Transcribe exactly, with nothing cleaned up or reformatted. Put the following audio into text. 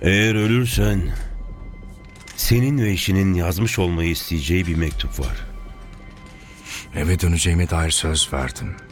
Eğer ölürsen senin ve eşinin yazmış olmayı isteyeceği bir mektup var. Eve döneceğime dair söz verdim.